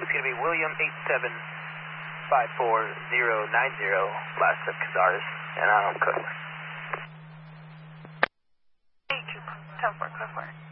is going to be William 8754090, last of Cazares, and I'm code 4. 8 10 4, code 4.